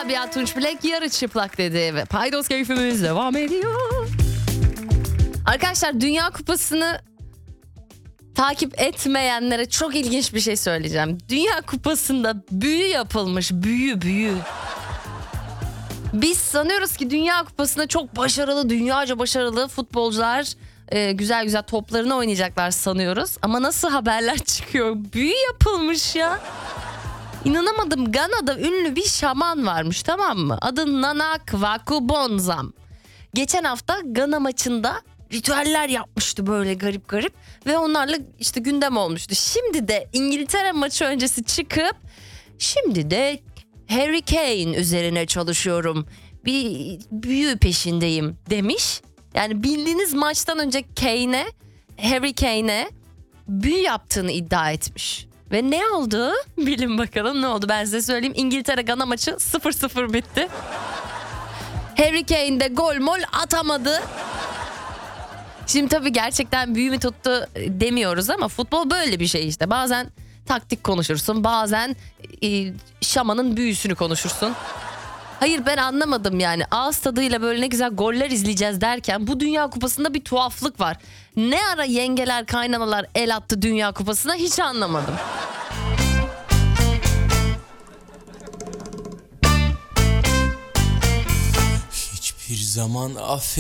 Rabia Tunç Bilek yarı çıplak dedi ve paydos keyfimiz devam ediyor. Arkadaşlar, Dünya Kupası'nı takip etmeyenlere çok ilginç bir şey söyleyeceğim. Dünya Kupası'nda büyü yapılmış, büyü. Biz sanıyoruz ki Dünya Kupası'nda çok başarılı, dünyaca başarılı futbolcular güzel toplarını oynayacaklar sanıyoruz. Ama nasıl haberler çıkıyor? Büyü yapılmış ya. İnanamadım. Gana'da ünlü bir şaman varmış, tamam mı? Adı Nanak Vakubonzam. Geçen hafta Gana maçında ritüeller yapmıştı böyle garip ve onlarla işte gündem olmuştu. Şimdi de İngiltere maçı öncesi çıkıp şimdi de Harry Kane üzerine çalışıyorum, bir büyü peşindeyim demiş. Yani bildiğiniz maçtan önce Harry Kane'e büyü yaptığını iddia etmiş. Ve ne oldu? Bilin bakalım ne oldu, ben size söyleyeyim. İngiltere Gana maçı 0-0 bitti. Harry Kane de gol atamadı. Şimdi tabii gerçekten büyü mü tuttu demiyoruz ama futbol böyle bir şey işte. Bazen taktik konuşursun, bazen şamanın büyüsünü konuşursun. Hayır, ben anlamadım yani. Ağız tadıyla böyle ne güzel goller izleyeceğiz derken bu Dünya Kupası'nda bir tuhaflık var. Ne ara yengeler kaynanalar el attı Dünya Kupası'na, hiç anlamadım. Hiçbir zaman affet.